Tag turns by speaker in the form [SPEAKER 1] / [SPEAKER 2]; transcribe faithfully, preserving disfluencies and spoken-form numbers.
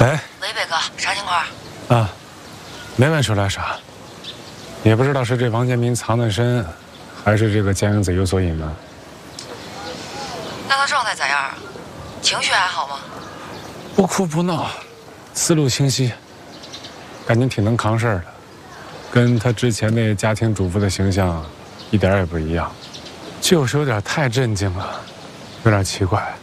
[SPEAKER 1] 喂，
[SPEAKER 2] 雷北哥，啥情况？
[SPEAKER 1] 啊，没问出来啥，也不知道是这王建民藏得深，还是这个江英子有所隐瞒。
[SPEAKER 2] 那他状态咋样啊？情绪还好吗？
[SPEAKER 1] 不哭不闹，思路清晰，感觉挺能扛事儿的，跟他之前那家庭主妇的形象一点也不一样，就是有点太震惊了，有点奇怪。